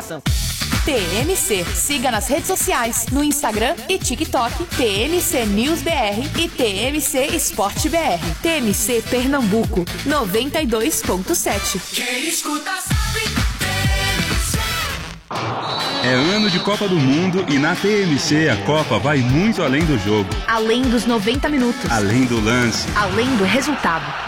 informação. TMC. Siga nas redes sociais, no Instagram e TikTok, TMC News BR e TMC Esporte BR. TMC Pernambuco, 92.7. Quem escuta sabe, TMC. É ano de Copa do Mundo e na TMC a Copa vai muito além do jogo. Além dos 90 minutos. Além do lance. Além do resultado.